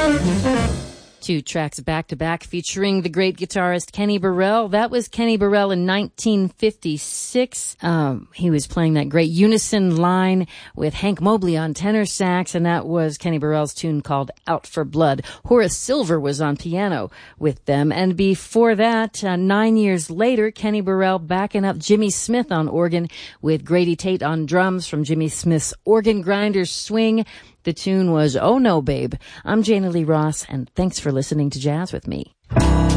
Two tracks back-to-back featuring the great guitarist Kenny Burrell. That was Kenny Burrell in 1956. He was playing that great unison line with Hank Mobley on tenor sax, and that was Kenny Burrell's tune called Out for Blood. Horace Silver was on piano with them. And before that, 9 years later, Kenny Burrell backing up Jimmy Smith on organ with Grady Tate on drums from Jimmy Smith's Organ Grinders Swing. The tune was Oh No Babe. I'm Jana Lee Ross, and thanks for listening to Jazz with me.